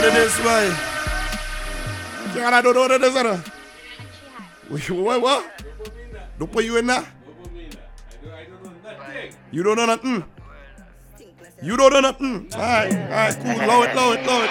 of this, boy. I don't know what it is. What? Don't put you in there? I don't know nothing. You don't know nothing? You don't know nothing? Alright, cool. Lower it.